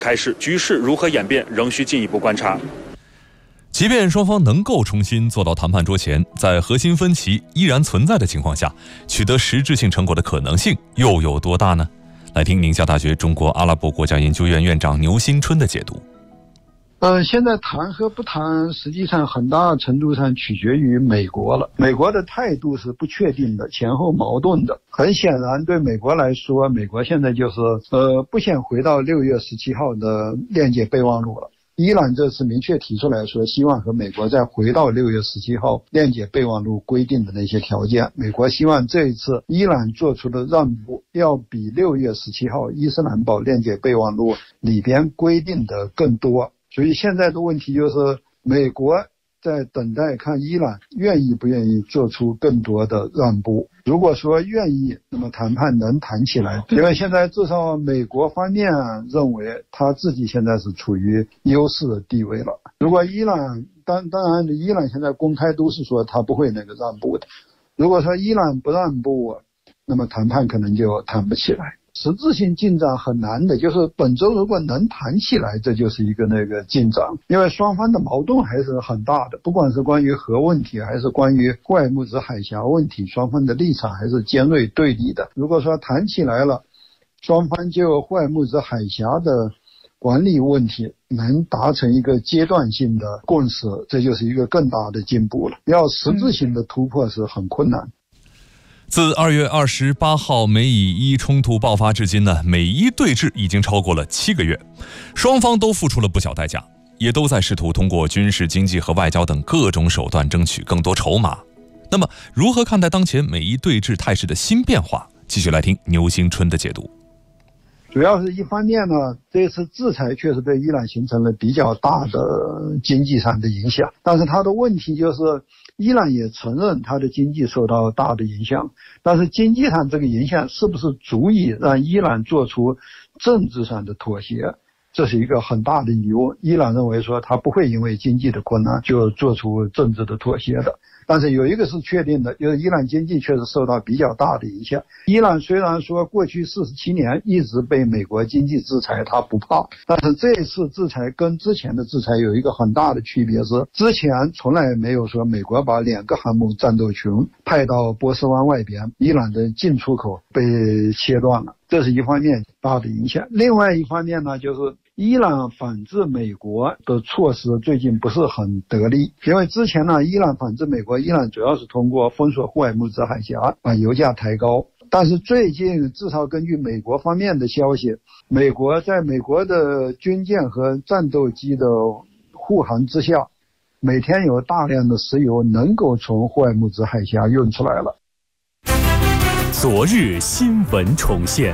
开市，局势如何演变仍需进一步观察。 即便双方能够重新坐到谈判桌前，在核心分歧依然存在的情况下，取得实质性成果的可能性又有多大呢？来听宁夏大学中国阿拉伯国家研究院院长牛新春的解读。 现在谈和不谈，实际上很大程度上取决于美国了。美国的态度是不确定的，前后矛盾的。很显然，对美国来说，美国现在就是不想回到6月17号的链接备忘录了。伊朗这次明确提出来说，希望和美国再回到6月17号链接备忘录规定的那些条件。美国希望这一次伊朗做出的让步要比6月17号伊斯兰堡链接备忘录里边规定的更多。所以现在的问题就是美国在等待看伊朗愿意不愿意做出更多的让步。如果说愿意，那么谈判能谈起来。因为现在至少美国方面认为他自己现在是处于优势的地位了。如果伊朗当然伊朗现在公开都是说他不会那个让步的。如果说伊朗不让步，那么谈判可能就谈不起来。实质性进展很难的，就是本周如果能谈起来，这就是一个进展。因为双方的矛盾还是很大的，不管是关于核问题还是关于霍尔木兹海峡问题，双方的立场还是尖锐对立的。如果说谈起来了，双方就霍尔木兹海峡的管理问题能达成一个阶段性的共识，这就是一个更大的进步了。要实质性的突破是很困难。 自2月28号美以伊冲突爆发至今呢，美伊对峙已经超过了7个月，双方都付出了不小代价，也都在试图通过军事、经济和外交等各种手段争取更多筹码。那么，如何看待当前美伊对峙态势的新变化？继续来听牛新春的解读。 主要是一方面呢，这次制裁确实对伊朗形成了比较大的经济上的影响，但是它的问题就是伊朗也承认它的经济受到大的影响，但是经济上这个影响是不是足以让伊朗做出政治上的妥协，这是一个很大的疑问。伊朗认为说他不会因为经济的困难就做出政治的妥协的。但是有一个是确定的，就是伊朗经济确实受到比较大的影响。伊朗虽然说过去47年一直被美国经济制裁，他不怕，但是这一次制裁跟之前的制裁有一个很大的区别，是之前从来没有说美国把2个航母战斗群派到波斯湾外边，伊朗的进出口被切断了，这是一方面大的影响。另外一方面呢，就是伊朗反制美国的措施最近不是很得力，因为之前呢，伊朗反制美国，伊朗主要是通过封锁霍尔木兹海峡把油价抬高。但是最近至少根据美国方面的消息，美国在美国的军舰和战斗机的护航之下，每天有大量的石油能够从霍尔木兹海峡运出来了。 昨日新闻重现。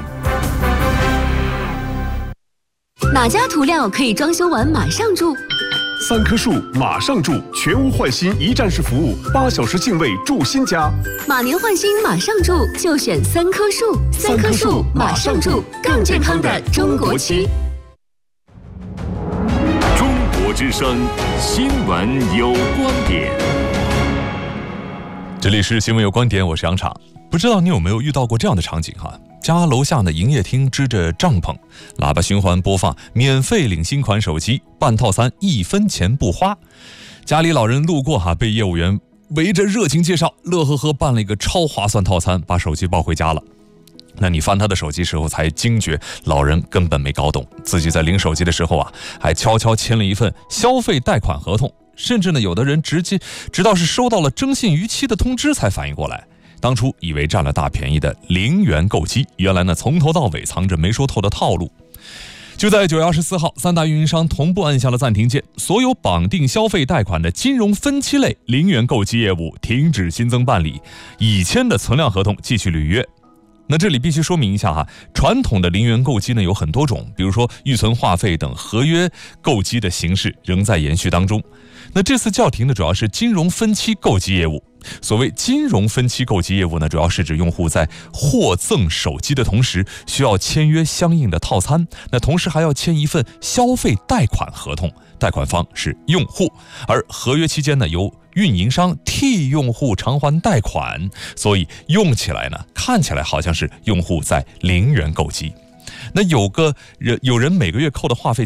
哪家涂料可以装修完马上住 ？3棵树马上住，全屋换新一站式服务，8小时净位住新家。 马年换新马上住，就选3棵树。3棵树马上住，更健康的中国区。 中国之声，新闻有观点。 这里是新闻有观点，我是杨昶。不知道你有没有遇到过这样的场景哈？家楼下的营业厅支着帐篷，喇叭循环播放免费领新款手机，办套餐1分钱不花。家里老人路过被业务员围着热情介绍，乐呵呵办了一个超划算套餐，把手机抱回家了。那你翻他的手机时候才惊觉，老人根本没搞懂，自己在领手机的时候还悄悄签了一份消费贷款合同，甚至呢，有的人直到是收到了征信逾期的通知才反应过来。当初以为占了大便宜的0元购机，原来呢从头到尾藏着没说透的套路。就在9月24号，3大运营商同步按下了暂停键，所有绑定消费贷款的金融分期类0元购机业务停止新增办理，已签的存量合同继续履约。那这里必须说明一下传统的0元购机呢有很多种，比如说预存话费等合约购机的形式仍在延续当中。那这次叫停的主要是金融分期购机业务。所谓金融分期购机业务呢，主要是指用户在获赠手机的同时，需要签约相应的套餐，那同时还要签一份消费贷款合同，贷款方是用户，而合约期间呢，由运营商替用户偿还贷款，所以用起来呢，看起来好像是用户在0元购机。 那有人每个月扣的话费